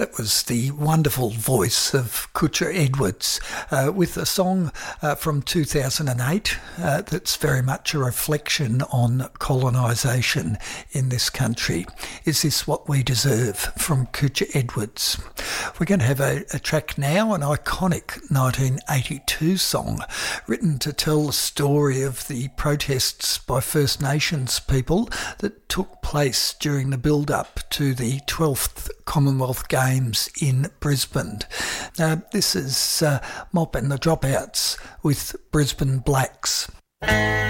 That was the wonderful voice of Kutcha Edwards with a song from 2008 that's very much a reflection on colonisation in this country. Is This What We Deserve from Kutcha Edwards. We're going to have a track now, an iconic 1982 song written to tell the story of the protests by First Nations people that took place during the build-up to the 12th Commonwealth Games in Brisbane. This is Mop and the Dropouts with Brisbane Blacks.